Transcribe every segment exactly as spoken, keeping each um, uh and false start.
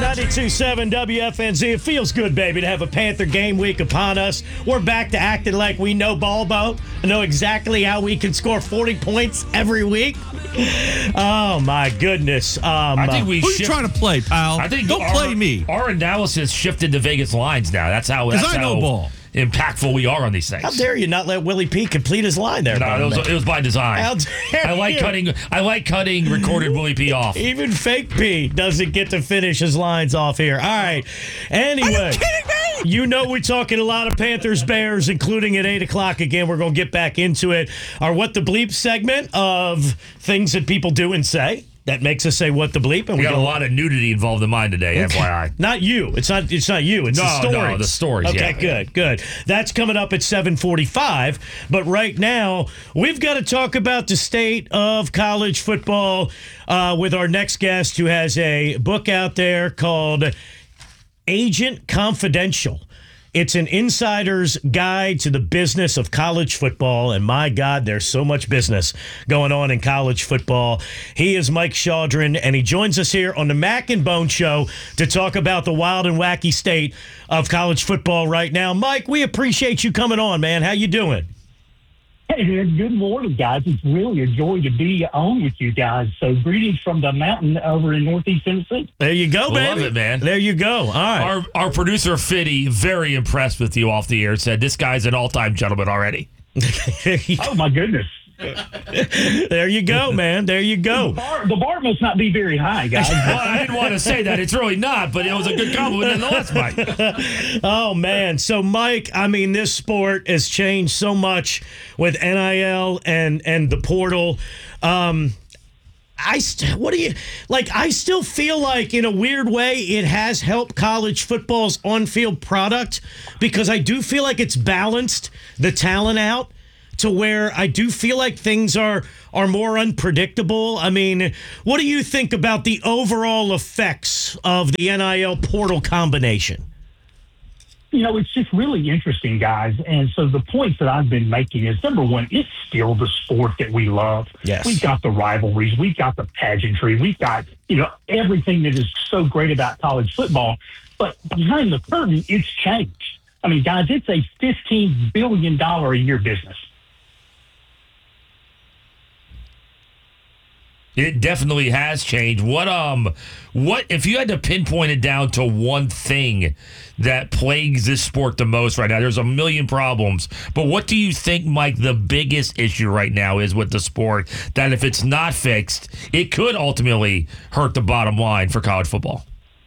ninety-two point seven W F N Z. It feels good, baby, to have a Panther game week upon us. We're back to acting like we know Balbo and know exactly how we can score forty points every week. Oh, my goodness. Um, I think we Who are shift- you trying to play, pal? I think Don't our, play me. Our analysis shifted to Vegas lines now. That's how, that's I know how ball. impactful we are on these things. How dare you not let Willie P complete his line there? No, it was, it was by design. How dare I like you. cutting. I like cutting recorded Willie P off. Even fake P doesn't get to finish his lines off here. All right. Anyway. Are you kidding me? You know we're talking a lot of Panthers, Bears, including at eight o'clock again. We're going to get back into it. Our What the Bleep segment of things that people do and say. That makes us say what the bleep. And We we got go, a lot of nudity involved in mine today, F Y I. Not you. It's not It's not you. It's No, the stories. no, the stories, Okay, yeah. good, good. That's coming up at seven forty-five. But right now, we've got to talk about the state of college football uh, with our next guest who has a book out there called Agent Confidential. It's an insider's guide to the business of college football. And my God, there's so much business going on in college football. He is Mike Chaudron, and he joins us here on the Mac and Bone Show to talk about the wild and wacky state of college football right now. Mike, we appreciate you coming on, man. How you doing? Hey, man, good morning, guys. It's really a joy to be on with you guys. So greetings from the mountain over in Northeast Tennessee. There you go, baby. Love it, man. There you go. All right. Our our producer Fitty, very impressed with you off the air, said this guy's an all-time gentleman already. Oh, my goodness. There you go, man. There you go. The bar, the bar must not be very high, guys. Well, I didn't want to say that. It's really not, but it was a good compliment nonetheless, Mike. Oh, man. So, Mike, I mean, this sport has changed so much with N I L and, and the portal. Um, I st- what do you like? I still feel like, in a weird way, it has helped college football's on-field product because I do feel like it's balanced the talent out to where I do feel like things are are more unpredictable. I mean, what do you think about the overall effects of the N I L portal combination? You know, it's just really interesting, guys. And so the points that I've been making is, number one, it's still the sport that we love. Yes. We've got the rivalries. We've got the pageantry. We've got, you know, everything that is so great about college football. But behind the curtain, it's changed. I mean, guys, it's a fifteen billion dollars a year business. It definitely has changed. What um, what if you had to pinpoint it down to one thing that plagues this sport the most right now? There's a million problems, but what do you think, Mike, the biggest issue right now is with the sport that if it's not fixed, it could ultimately hurt the bottom line for college football?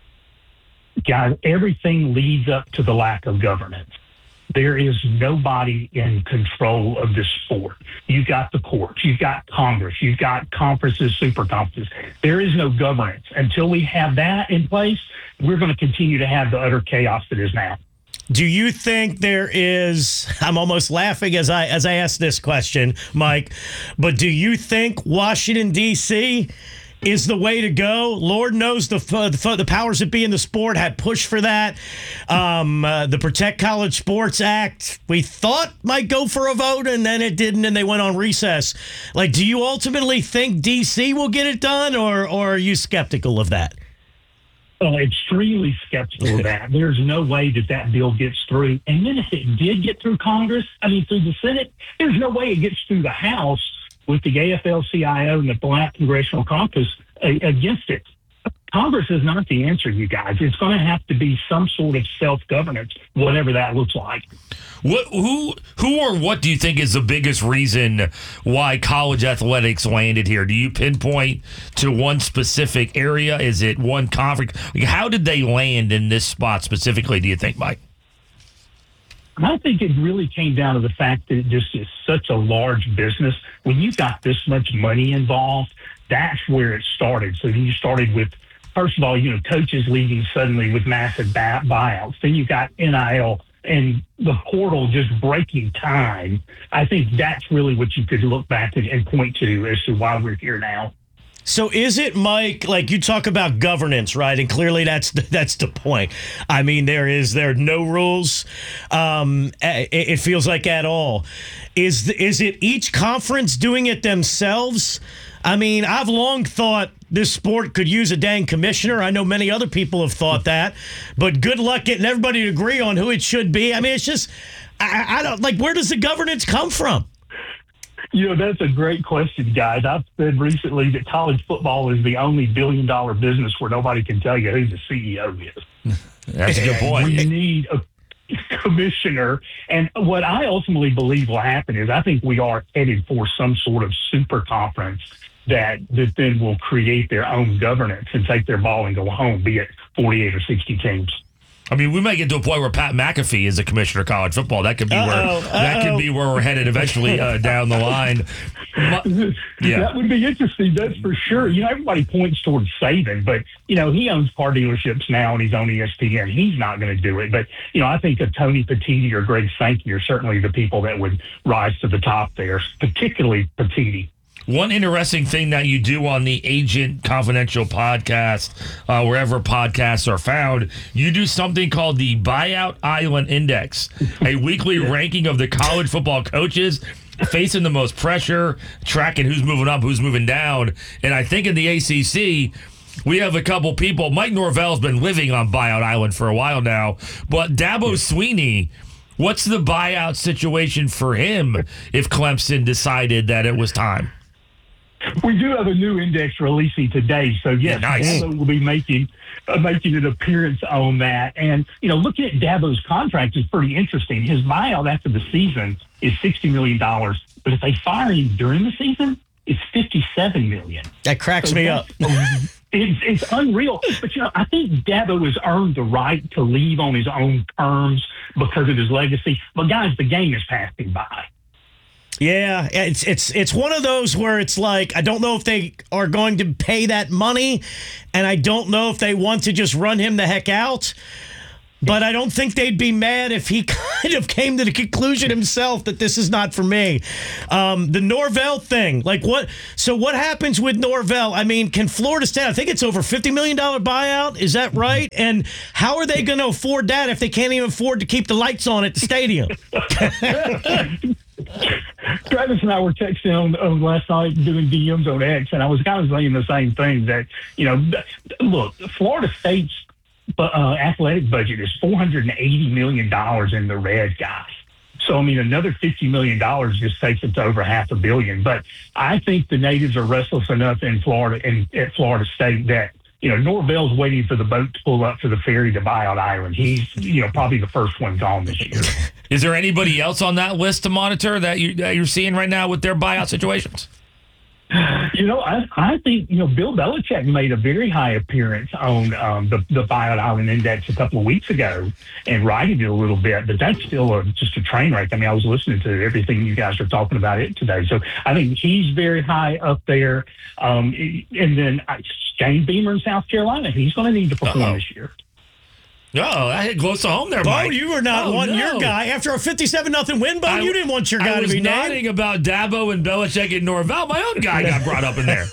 Guys, everything leads up to the lack of governance. There is nobody in control of this sport. You've got the courts, you've got Congress, you've got conferences, super conferences. There is no governance. Until we have that in place, we're going to continue to have the utter chaos that is now. Do you think there is, I'm almost laughing as I as I ask this question, Mike, but do you think Washington, D C is the way to go? Lord knows the the, the powers that be in the sport had pushed for that. Um, uh, the Protect College Sports Act, we thought might go for a vote, and then it didn't, and they went on recess. Like, do you ultimately think D C will get it done, or, or are you skeptical of that? Uh, extremely skeptical of that. There's no way that that bill gets through. And then if it did get through Congress, I mean, through the Senate, there's no way it gets through the House with the A F L C I O and the Black Congressional Caucus uh, against it. Congress is not the answer, you guys. It's going to have to be some sort of self-governance, whatever that looks like. What, who, who, or what do you think is the biggest reason why college athletics landed here? Do you pinpoint to one specific area? Is it one conference? Like, how did they land in this spot specifically, do you think, Mike? I think it really came down to the fact that it just is such a large business. When you've got this much money involved, that's where it started. So you started with, first of all, you know, coaches leaving suddenly with massive buy- buyouts. Then you got N I L and the portal just breaking time. I think that's really what you could look back and, and point to as to why we're here now. So is it, Mike, like you talk about governance, right? And clearly that's the, that's the point. I mean, there is there are no rules. Um, it, it feels like at all. Is is it each conference doing it themselves? I mean, I've long thought this sport could use a dang commissioner. I know many other people have thought that, but good luck getting everybody to agree on who it should be. I mean, it's just, I, I don't like, where does the governance come from? You know, that's a great question, guys. I've said recently that college football is the only billion dollar business where nobody can tell you who the C E O is. That's a good point. We need a commissioner. And what I ultimately believe will happen is I think we are headed for some sort of super conference that, that then will create their own governance and take their ball and go home, be it forty-eight or sixty teams. I mean, we might get to a point where Pat McAfee is the commissioner of college football. That could be Uh-oh, where uh-oh. that could be where we're headed eventually uh, down the line. My, yeah, That would be interesting, that's for sure. You know, everybody points towards Saban, but, you know, he owns car dealerships now and he's on E S P N. He's not going to do it. But, you know, I think a Tony Petitti or Greg Sankey are certainly the people that would rise to the top there, particularly Petitti. One interesting thing that you do on the Agent Confidential podcast, uh, wherever podcasts are found, you do something called the Buyout Island Index, a weekly ranking of the college football coaches facing the most pressure, tracking who's moving up, who's moving down. And I think in the A C C, we have a couple people. Mike Norvell's been living on Buyout Island for a while now, but Dabo Sweeney, what's the buyout situation for him if Clemson decided that it was time? We do have a new index releasing today, so yes, Yeah, nice. Dabo will be making uh, making an appearance on that. And you know, looking at Dabo's contract is pretty interesting. His buyout after the season is sixty million dollars, but if they fire him during the season, it's fifty-seven million dollars. That cracks So me up. that's- It's, it's unreal. But, you know, I think Dabo has earned the right to leave on his own terms because of his legacy. But, guys, the game is passing by. Yeah, it's it's it's one of those where it's like I don't know if they are going to pay that money, and I don't know if they want to just run him the heck out. But I don't think they'd be mad if he kind of came to the conclusion himself that this is not for me. Um, the Norvell thing, like what? So what happens with Norvell? I mean, can Florida State? I think it's over fifty million dollar buyout. Is that right? And how are they going to afford that if they can't even afford to keep the lights on at the stadium? Travis and I were texting on, on last night doing D Ms on X, and I was kind of saying the same thing that, you know, look, Florida State's uh, athletic budget is four hundred eighty million dollars in the red, guys. So, I mean, another fifty million dollars just takes it to over half a billion. But I think the natives are restless enough in Florida and at Florida State that, you know, Norvell's waiting for the boat to pull up for the ferry to Buyout Island. He's, you know, probably the first one gone this year. Is there anybody else on that list to monitor that, you, that you're seeing right now with their buyout situations? You know, I, I think, you know, Bill Belichick made a very high appearance on um, the, the Buyout Island Index a couple of weeks ago and righted it a little bit, but that's still a, just a train wreck. I mean, I was listening to everything you guys are talking about it today. So I think he's very high up there. Um, and then uh, Shane Beamer in South Carolina, he's going to need to perform Uh-oh. this year. Oh, that hit close to home there, Bo, Mike. you were not Oh, wanting no. your guy. After a fifty-seven nothing win, Bo, I- you didn't want your guy I was to be nodding named. about Dabo and Belichick and Norvell. My own guy got brought up in there.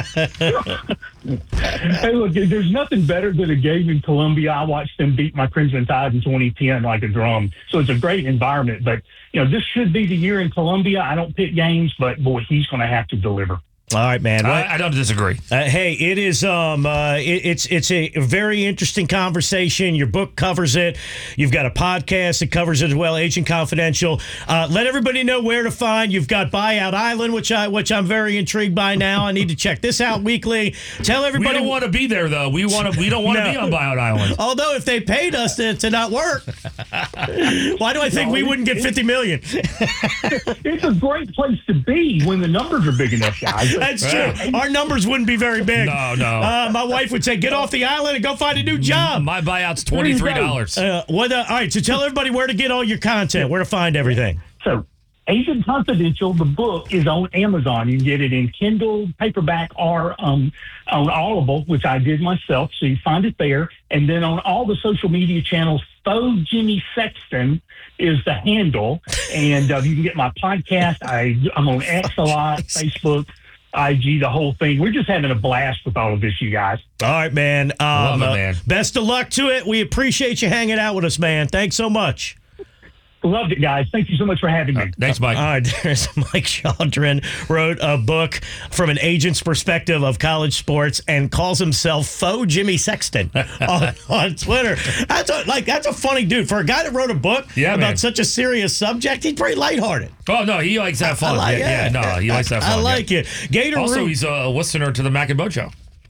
Hey, look, there's nothing better than a game in Columbia. I watched them beat my Crimson Tide in twenty ten like a drum. So it's a great environment. But, you know, this should be the year in Columbia. I don't pick games, but, boy, he's going to have to deliver. All right, man. Well, I, I don't disagree. Uh, hey, it is. Um, uh, it, it's it's a very interesting conversation. Your book covers it. You've got a podcast that covers it as well. Agent Confidential. Uh, let everybody know where to find. You've got Buyout Island, which I which I'm very intrigued by now. I need to check this out weekly. Tell We everybody. don't want to be there, though. We want to. We don't want to No. be on Buyout Island. Although if they paid us to, to not work, why do I think No, we it- wouldn't get it- fifty million? It's a great place to be when the numbers are big enough, guys. That's true. Our numbers wouldn't be very big. No, no. Uh, my wife would say, "Get off the island and go find a new job." My buyout's twenty-three dollars. Uh, what? Uh, all right. So tell everybody where to get all your content, where to find everything. So, Agent Confidential, the book is on Amazon. You can get it in Kindle, paperback, or um, on Audible, which I did myself. So you find it there. And then on all the social media channels, Faux Jimmy Sexton is the handle. And uh, you can get my podcast. I, I'm on X a lot, Facebook, I G, the whole thing. We're just having a blast with all of this, you guys. All right, man. Um, Love it, uh, man. best of luck to it. We appreciate you hanging out with us, man. Thanks so much. Loved it, guys. Thank you so much for having me. Uh, thanks, Mike. All right, there's Mike Chandran wrote a book from an agent's perspective of college sports and calls himself Faux Jimmy Sexton on, on Twitter. That's a, like that's a funny dude for a guy that wrote a book Yeah, about man. such a serious subject. He's pretty lighthearted. Oh, no, he likes to have fun. I like yeah, it. yeah, no, he likes to have fun. I like yeah. it. Gator Also, Rube- he's a listener to the Mac and Bo Show.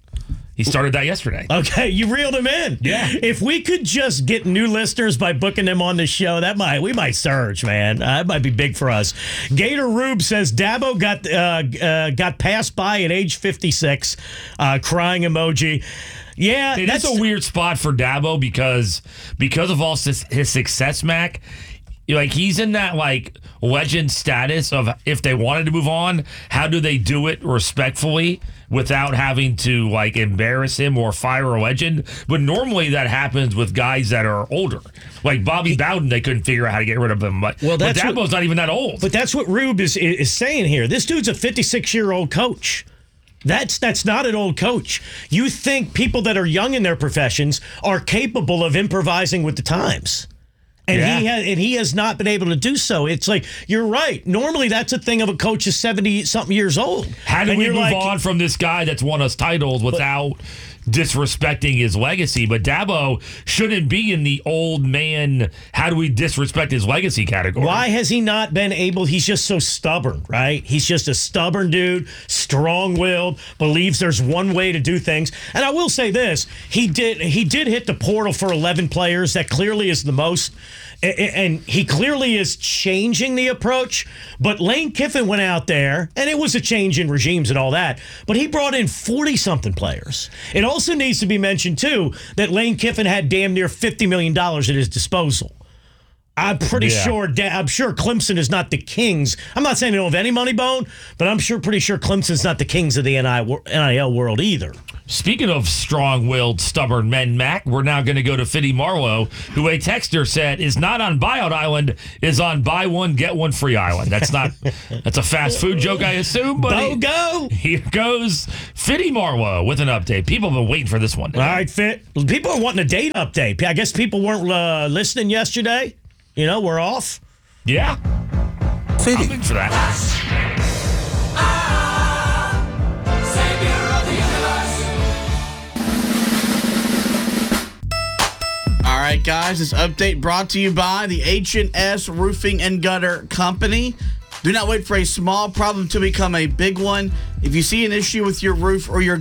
He started that yesterday. Okay, you reeled him in. Yeah. If we could just get new listeners by booking them on the show, that might we might surge, man. Uh, that might be big for us. Gator Rube says Dabo got uh, uh, got passed by at age fifty-six, uh, crying emoji. Yeah, It that's is a weird spot for Dabo because because of all his, his success, Mac. Like he's in that like legend status of if they wanted to move on, how do they do it respectfully without having to like embarrass him or fire a legend? But normally that happens with guys that are older, like Bobby Bowden. They couldn't figure out how to get rid of him. But, Well, but that's Dabo's what- not even that old. But that's what Rube is is saying here. This dude's a fifty-six-year-old coach. That's that's not an old coach. You think people that are young in their professions are capable of improvising with the times. And Yeah. he has, and he has not been able to do so. It's like you're right. Normally, that's a thing of a coach who's seventy something years old. How do And we you're move like, on from this guy that's won us titles without disrespecting his legacy? But Dabo shouldn't be in the old man, how do we disrespect his legacy category? Why has he not been able? He's just so stubborn, right? He's just a stubborn dude, strong-willed, believes there's one way to do things. And I will say this: he did he did hit the portal for eleven players. That clearly is the most. A- a- And he clearly is changing the approach. But Lane Kiffin went out there, and it was a change in regimes and all that. But he brought in forty-something players. It also needs to be mentioned, too, that Lane Kiffin had damn near fifty million dollars at his disposal. I'm pretty Yeah. sure. I'm sure Clemson is not the Kings. I'm not saying they don't have any money bone, but I'm sure, pretty sure Clemson's not the Kings of the N I L world either. Speaking of strong-willed, stubborn men, Mac, we're now going to go to Fitty Marlowe, who a texter said is not on Buyout Island, is on Buy One, Get One Free Island. That's not, that's a fast food joke, I assume. But Bo he- go! here goes Fitty Marlowe with an update. People have been waiting for this one. All right, Fit. People are wanting a date update. I guess people weren't uh, listening yesterday. You know, we're off. Yeah. Fitty. I'm in for that. All right, guys, this update brought to you by the H and S Roofing and Gutter Company. Do not wait for a small problem to become a big one. If you see an issue with your roof or your